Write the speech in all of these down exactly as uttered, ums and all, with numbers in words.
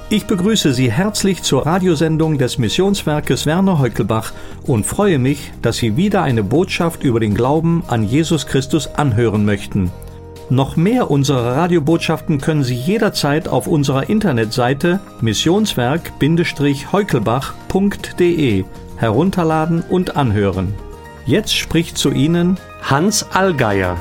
Ich begrüße Sie herzlich zur Radiosendung des Missionswerkes Werner Heukelbach und freue mich, dass Sie wieder eine Botschaft über den Glauben an Jesus Christus anhören möchten. Noch mehr unserer Radiobotschaften können Sie jederzeit auf unserer Internetseite missionswerk Heukelbach punkt de herunterladen und anhören. Jetzt spricht zu Ihnen Hans Allgeier.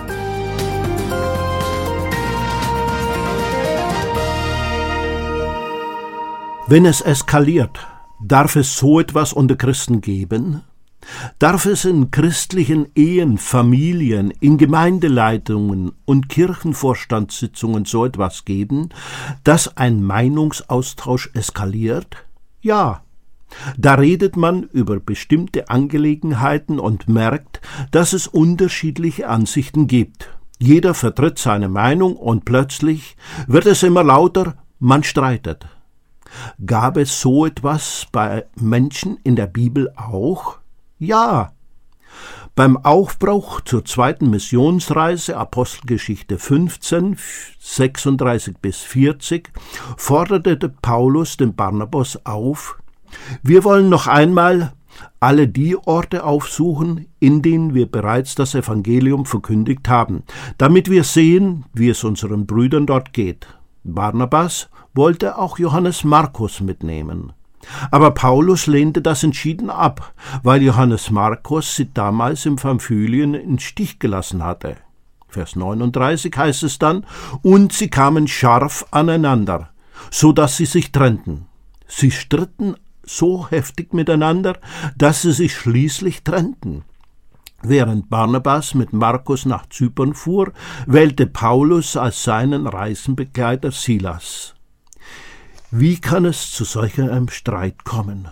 Wenn es eskaliert, darf es so etwas unter Christen geben? Darf es in christlichen Ehen, Familien, in Gemeindeleitungen und Kirchenvorstandssitzungen so etwas geben, dass ein Meinungsaustausch eskaliert? Ja. Da redet man über bestimmte Angelegenheiten und merkt, dass es unterschiedliche Ansichten gibt. Jeder vertritt seine Meinung und plötzlich wird es immer lauter, man streitet. Gab es so etwas bei Menschen in der Bibel auch? Ja. Beim Aufbruch zur zweiten Missionsreise, Apostelgeschichte fünfzehn, sechsunddreißig bis vierzig, forderte Paulus den Barnabas auf: Wir wollen noch einmal alle die Orte aufsuchen, in denen wir bereits das Evangelium verkündigt haben, damit wir sehen, wie es unseren Brüdern dort geht. Barnabas wollte auch Johannes Markus mitnehmen. Aber Paulus lehnte das entschieden ab, weil Johannes Markus sie damals im Pamphylien im Stich gelassen hatte. Vers neununddreißig heißt es dann: Und sie kamen scharf aneinander, so dass sie sich trennten. Sie stritten so heftig miteinander, dass sie sich schließlich trennten. Während Barnabas mit Markus nach Zypern fuhr, wählte Paulus als seinen Reisenbegleiter Silas. Wie kann es zu solch einem Streit kommen?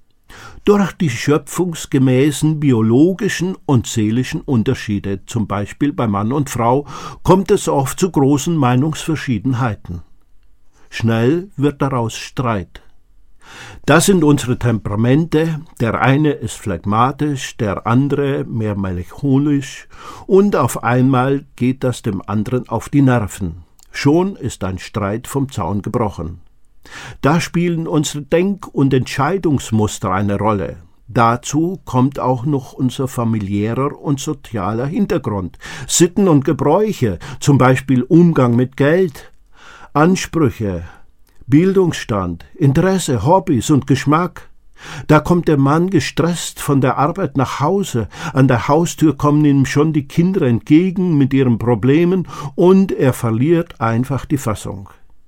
Durch die schöpfungsgemäßen biologischen und seelischen Unterschiede, zum Beispiel bei Mann und Frau, kommt es oft zu großen Meinungsverschiedenheiten. Schnell wird daraus Streit. Das sind unsere Temperamente, der eine ist phlegmatisch, der andere mehr melancholisch, und auf einmal geht das dem anderen auf die Nerven. Schon ist ein Streit vom Zaun gebrochen. Da spielen unsere Denk- und Entscheidungsmuster eine Rolle. Dazu kommt auch noch unser familiärer und sozialer Hintergrund, Sitten und Gebräuche, zum Beispiel Umgang mit Geld, Ansprüche, Bildungsstand, Interesse, Hobbys und Geschmack. Da kommt der Mann gestresst von der Arbeit nach Hause, an der Haustür kommen ihm schon die Kinder entgegen mit ihren Problemen und er verliert einfach die Fassung.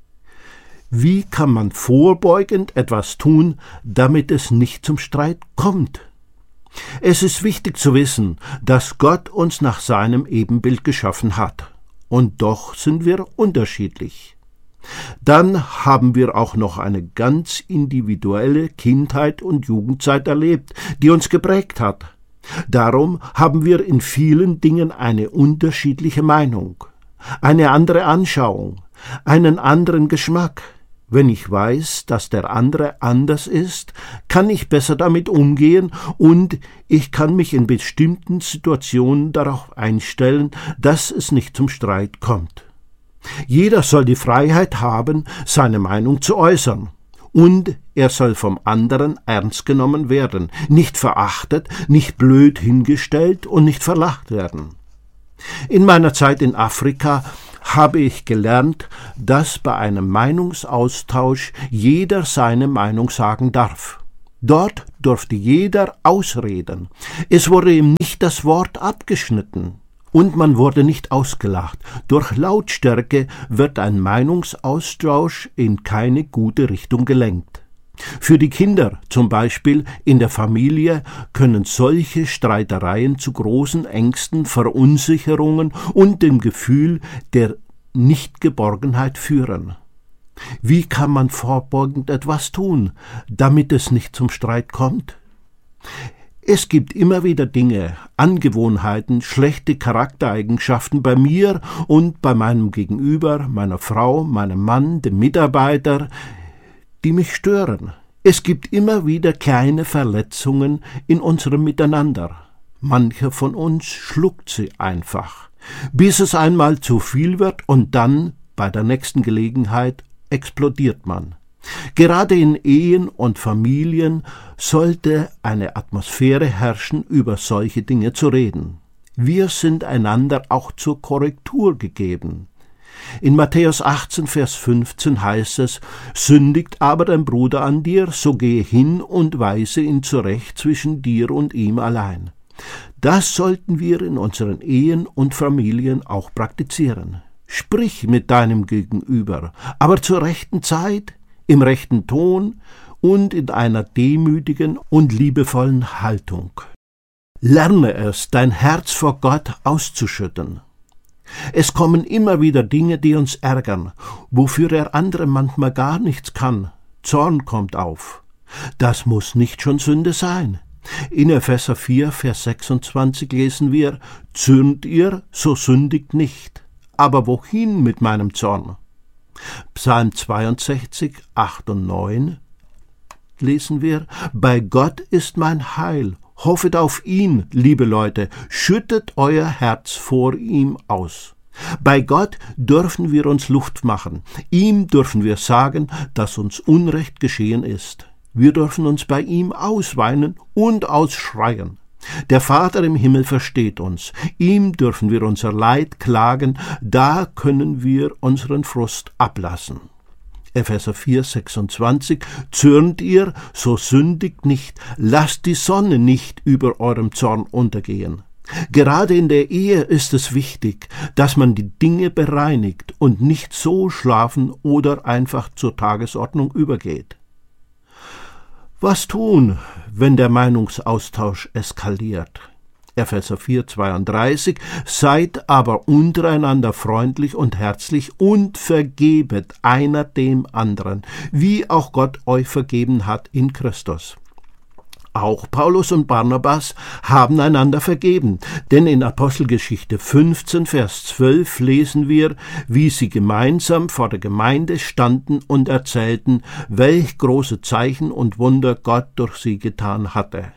Wie kann man vorbeugend etwas tun, damit es nicht zum Streit kommt? Es ist wichtig zu wissen, dass Gott uns nach seinem Ebenbild geschaffen hat. Und doch sind wir unterschiedlich. Dann haben wir auch noch eine ganz individuelle Kindheit und Jugendzeit erlebt, die uns geprägt hat. Darum haben wir in vielen Dingen eine unterschiedliche Meinung, eine andere Anschauung, einen anderen Geschmack. Wenn ich weiß, dass der andere anders ist, kann ich besser damit umgehen und ich kann mich in bestimmten Situationen darauf einstellen, dass es nicht zum Streit kommt. Jeder soll die Freiheit haben, seine Meinung zu äußern. Und er soll vom anderen ernst genommen werden, nicht verachtet, nicht blöd hingestellt und nicht verlacht werden. In meiner Zeit in Afrika habe ich gelernt, dass bei einem Meinungsaustausch jeder seine Meinung sagen darf. Dort durfte jeder ausreden. Es wurde ihm nicht das Wort abgeschnitten. Und man wurde nicht ausgelacht. Durch Lautstärke wird ein Meinungsaustausch in keine gute Richtung gelenkt. Für die Kinder, zum Beispiel in der Familie, können solche Streitereien zu großen Ängsten, Verunsicherungen und dem Gefühl der Nichtgeborgenheit führen. Wie kann man vorbeugend etwas tun, damit es nicht zum Streit kommt? Es gibt immer wieder Dinge, Angewohnheiten, schlechte Charaktereigenschaften bei mir und bei meinem Gegenüber, meiner Frau, meinem Mann, dem Mitarbeiter, die mich stören. Es gibt immer wieder kleine Verletzungen in unserem Miteinander. Mancher von uns schluckt sie einfach, bis es einmal zu viel wird und dann, bei der nächsten Gelegenheit, explodiert man. Gerade in Ehen und Familien sollte eine Atmosphäre herrschen, über solche Dinge zu reden. Wir sind einander auch zur Korrektur gegeben. In Matthäus achtzehn, Vers fünfzehn heißt es: Sündigt aber dein Bruder an dir, so gehe hin und weise ihn zurecht zwischen dir und ihm allein. Das sollten wir in unseren Ehen und Familien auch praktizieren. Sprich mit deinem Gegenüber, aber zur rechten Zeit, im rechten Ton und in einer demütigen und liebevollen Haltung. Lerne es, dein Herz vor Gott auszuschütten. Es kommen immer wieder Dinge, die uns ärgern, wofür der andere manchmal gar nichts kann. Zorn kommt auf. Das muss nicht schon Sünde sein. In Epheser vier, Vers sechsundzwanzig lesen wir: Zürnt ihr, so sündigt nicht. Aber wohin mit meinem Zorn? Psalm zweiundsechzig, acht und neun lesen wir: Bei Gott ist mein Heil. Hoffet auf ihn, liebe Leute, schüttet euer Herz vor ihm aus. Bei Gott dürfen wir uns Luft machen. Ihm dürfen wir sagen, dass uns Unrecht geschehen ist. Wir dürfen uns bei ihm ausweinen und ausschreien. Der Vater im Himmel versteht uns. Ihm dürfen wir unser Leid klagen. Da können wir unseren Frust ablassen. Epheser vier, sechsundzwanzig: Zürnt ihr, so sündigt nicht, lasst die Sonne nicht über eurem Zorn untergehen. Gerade in der Ehe ist es wichtig, dass man die Dinge bereinigt und nicht so schlafen oder einfach zur Tagesordnung übergeht. Was tun, wenn der Meinungsaustausch eskaliert? Epheser vier, zweiunddreißig: Seid aber untereinander freundlich und herzlich und vergebet einer dem anderen, wie auch Gott euch vergeben hat in Christus. Auch Paulus und Barnabas haben einander vergeben, denn in Apostelgeschichte fünfzehn, Vers zwölf lesen wir, wie sie gemeinsam vor der Gemeinde standen und erzählten, welch große Zeichen und Wunder Gott durch sie getan hatte.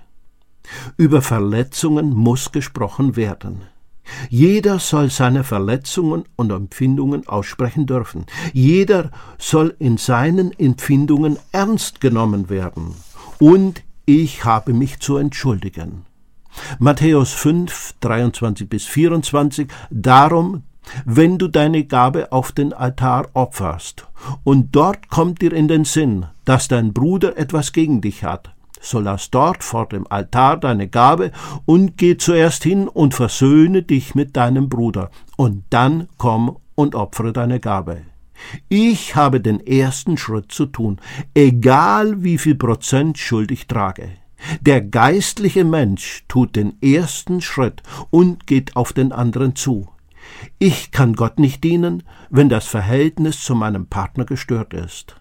Über Verletzungen muss gesprochen werden. Jeder soll seine Verletzungen und Empfindungen aussprechen dürfen. Jeder soll in seinen Empfindungen ernst genommen werden. Und ich habe mich zu entschuldigen. Matthäus fünf, dreiundzwanzig bis vierundzwanzig: Darum, wenn du deine Gabe auf den Altar opferst, und dort kommt dir in den Sinn, dass dein Bruder etwas gegen dich hat, so lass dort vor dem Altar deine Gabe und geh zuerst hin und versöhne dich mit deinem Bruder, und dann komm und opfere deine Gabe. Ich habe den ersten Schritt zu tun, egal wie viel Prozent Schuld ich trage. Der geistliche Mensch tut den ersten Schritt und geht auf den anderen zu. Ich kann Gott nicht dienen, wenn das Verhältnis zu meinem Partner gestört ist.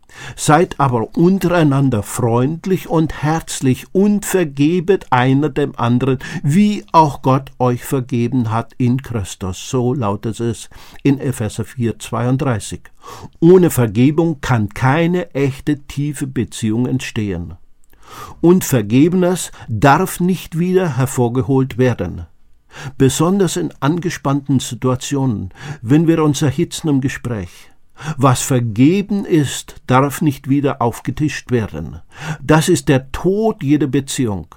Seid aber untereinander freundlich und herzlich und vergebet einer dem anderen, wie auch Gott euch vergeben hat in Christus. So lautet es in Epheser vier, zweiunddreißig. Ohne Vergebung kann keine echte, tiefe Beziehung entstehen. Und Vergebenes darf nicht wieder hervorgeholt werden. Besonders in angespannten Situationen, wenn wir uns erhitzen im Gespräch. Was vergeben ist, darf nicht wieder aufgetischt werden. Das ist der Tod jeder Beziehung.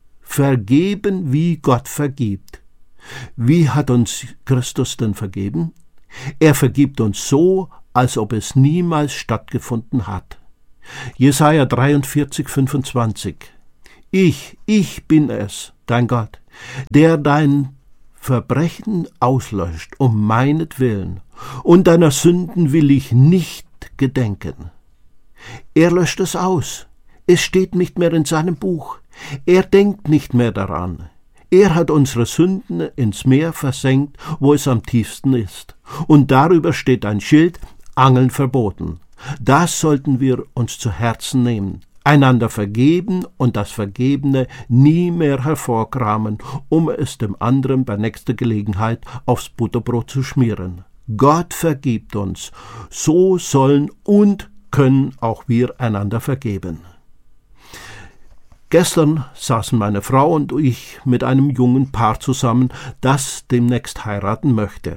Vergeben, wie Gott vergibt. Wie hat uns Christus denn vergeben? Er vergibt uns so, als ob es niemals stattgefunden hat. Jesaja dreiundvierzig, fünfundzwanzig: Ich, ich bin es, dein Gott, der dein Verbrechen auslöscht um meinetwillen, und deiner Sünden will ich nicht gedenken. Er löscht es aus. Es steht nicht mehr in seinem Buch. Er denkt nicht mehr daran. Er hat unsere Sünden ins Meer versenkt, wo es am tiefsten ist. Und darüber steht ein Schild: Angeln verboten. Das sollten wir uns zu Herzen nehmen. Einander vergeben und das Vergebene nie mehr hervorkramen, um es dem anderen bei nächster Gelegenheit aufs Butterbrot zu schmieren. Gott vergibt uns. So sollen und können auch wir einander vergeben. Gestern saßen meine Frau und ich mit einem jungen Paar zusammen, das demnächst heiraten möchte.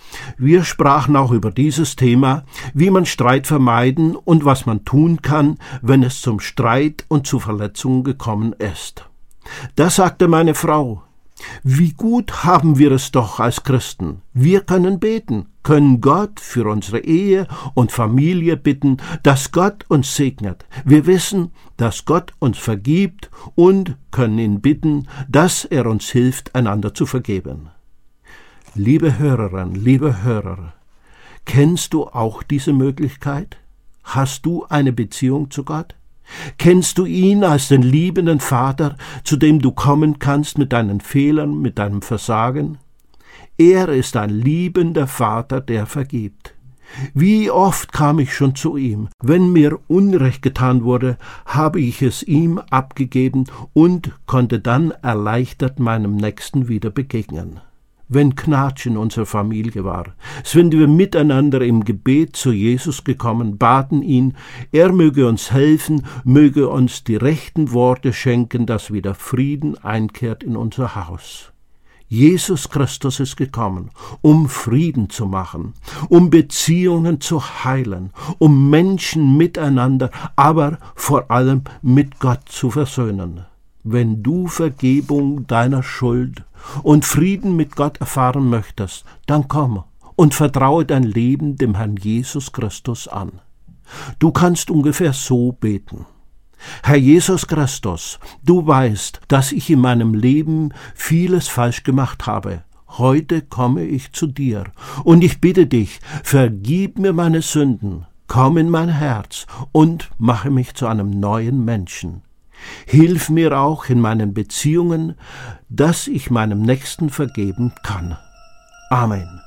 Wir sprachen auch über dieses Thema, wie man Streit vermeiden und was man tun kann, wenn es zum Streit und zu Verletzungen gekommen ist. Da sagte meine Frau: Wie gut haben wir es doch als Christen. Wir können beten, können Gott für unsere Ehe und Familie bitten, dass Gott uns segnet. Wir wissen, dass Gott uns vergibt und können ihn bitten, dass er uns hilft, einander zu vergeben. Liebe Hörerin, liebe Hörer, kennst du auch diese Möglichkeit? Hast du eine Beziehung zu Gott? Kennst du ihn als den liebenden Vater, zu dem du kommen kannst mit deinen Fehlern, mit deinem Versagen? Er ist ein liebender Vater, der vergibt. Wie oft kam ich schon zu ihm. Wenn mir Unrecht getan wurde, habe ich es ihm abgegeben und konnte dann erleichtert meinem Nächsten wieder begegnen. Wenn Knatsch in unserer Familie war, sind wir miteinander im Gebet zu Jesus gekommen, baten ihn, er möge uns helfen, möge uns die rechten Worte schenken, dass wieder Frieden einkehrt in unser Haus. Jesus Christus ist gekommen, um Frieden zu machen, um Beziehungen zu heilen, um Menschen miteinander, aber vor allem mit Gott zu versöhnen. Wenn du Vergebung deiner Schuld und Frieden mit Gott erfahren möchtest, dann komm und vertraue dein Leben dem Herrn Jesus Christus an. Du kannst ungefähr so beten: Herr Jesus Christus, du weißt, dass ich in meinem Leben vieles falsch gemacht habe. Heute komme ich zu dir und ich bitte dich, vergib mir meine Sünden, komm in mein Herz und mache mich zu einem neuen Menschen. Hilf mir auch in meinen Beziehungen, dass ich meinem Nächsten vergeben kann. Amen.